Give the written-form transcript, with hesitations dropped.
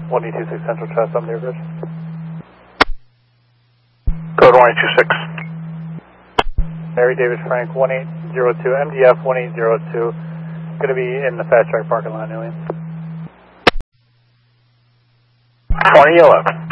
1826 Central Chest up near bridge. Code 1826. Mary David Frank 1802, MDF 1802. Going to be in the Fast Track parking lot, Alien. 2011.